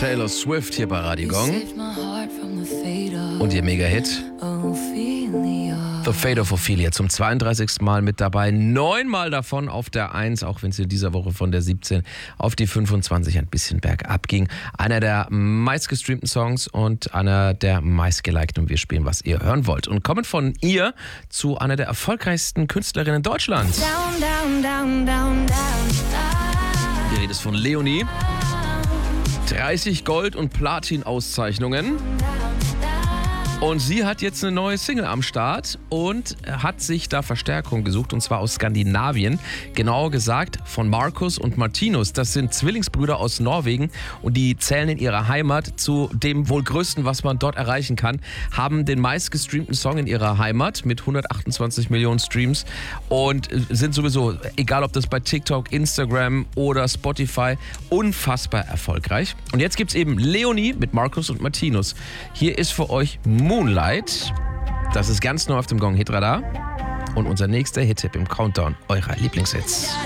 Taylor Swift hier bei Radio Gong. Und ihr Mega-Hit The Fate of Ophelia zum 32. Mal mit dabei. 9-mal davon auf der 1, auch wenn es in dieser Woche von der 17 auf die 25 ein bisschen bergab ging. Einer der meistgestreamten Songs und einer der meistgelikten. Und wir spielen, was ihr hören wollt. Und kommen von ihr zu einer der erfolgreichsten Künstlerinnen Deutschlands. Die Rede ist von Leonie. 30 Gold- und Platin-Auszeichnungen. Und sie hat jetzt eine neue Single am Start und hat sich da Verstärkung gesucht, und zwar aus Skandinavien. Genauer gesagt von Markus und Martinus. Das sind Zwillingsbrüder aus Norwegen und die zählen in ihrer Heimat zu dem wohl größten, was man dort erreichen kann. Haben den meistgestreamten Song in ihrer Heimat mit 128 Millionen Streams und sind sowieso, egal ob das bei TikTok, Instagram oder Spotify, unfassbar erfolgreich. Und jetzt gibt's eben Leonie mit Markus und Martinus. Hier ist für euch Moonlight. Das ist ganz neu auf dem Gong Hit Radar. Und unser nächster Hit-Tipp im Countdown eurer Lieblingshits.